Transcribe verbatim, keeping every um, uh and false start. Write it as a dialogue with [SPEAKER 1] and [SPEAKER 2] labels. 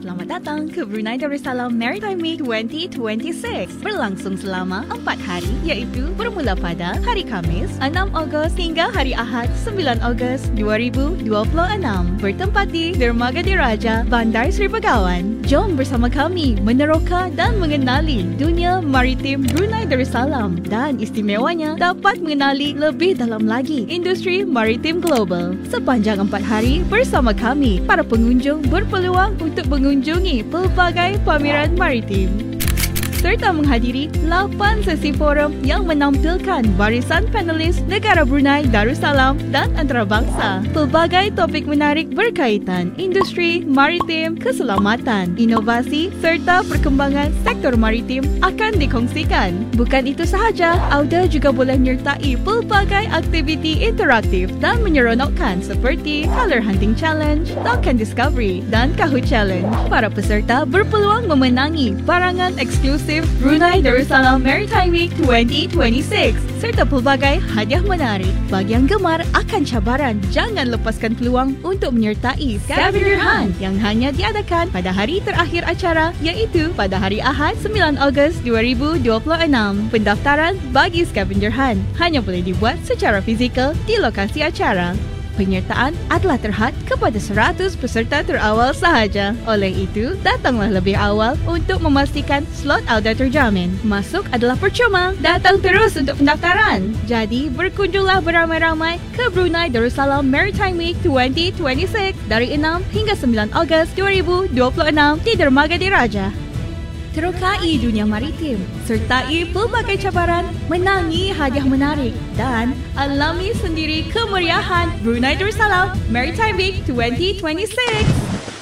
[SPEAKER 1] Selamat datang ke Brunei Darussalam Maritime Week dua ribu dua puluh enam. Berlangsung selama empat hari iaitu bermula pada hari Khamis enam Ogos hingga hari Ahad sembilan Ogos dua ribu dua puluh enam. Bertempat di Dermaga Diraja, Bandar Seri Begawan. Jom bersama kami meneroka dan mengenali dunia maritim Brunei Darussalam dan istimewanya dapat mengenali lebih dalam lagi industri maritim global. Sepanjang empat hari bersama kami, para pengunjung berpeluang untuk mengunjungi pelbagai pameran maritim serta menghadiri lapan sesi forum yang menampilkan barisan panelis negara Brunei Darussalam dan antarabangsa. Pelbagai topik menarik berkaitan industri maritim, keselamatan, inovasi serta perkembangan sektor maritim akan dikongsikan. Bukan itu sahaja, Auda juga boleh menyertai pelbagai aktiviti interaktif dan menyeronokkan seperti Color Hunting Challenge, Token Discovery dan Kahoot Challenge. Para peserta berpeluang memenangi barangan eksklusif Brunei Darussalam Maritime Week dua ribu dua puluh enam serta pelbagai hadiah menarik. Bagi yang gemar akan cabaran, jangan lepaskan peluang untuk menyertai Scavenger Hunt yang hanya diadakan pada hari terakhir acara iaitu pada hari Ahad sembilan Ogos dua ribu dua puluh enam. Pendaftaran bagi Scavenger Hunt hanya boleh dibuat secara fizikal di lokasi acara. Penyertaan adalah terhad kepada seratus peserta terawal sahaja. Oleh itu, datanglah lebih awal untuk memastikan slot Auda terjamin. Masuk adalah percuma. Datang terus untuk pendaftaran. Jadi, berkunjunglah beramai-ramai ke Brunei Darussalam Maritime Week dua ribu dua puluh enam dari enam hingga sembilan Ogos dua ribu dua puluh enam di Dermaga Diraja. Terokai dunia maritim, sertai pelbagai cabaran, menangi hadiah menarik dan alami sendiri kemeriahan Brunei Darussalam Maritime Week dua ribu dua puluh enam.